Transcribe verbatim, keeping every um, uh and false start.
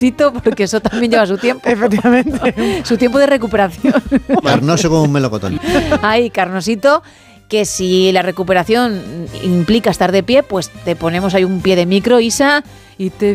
porque eso también lleva su tiempo. Efectivamente. Su tiempo de recuperación. Carnoso como un melocotón. Ahí, carnosito, que si la recuperación implica estar de pie, pues te ponemos ahí un pie de micro, Isa, y te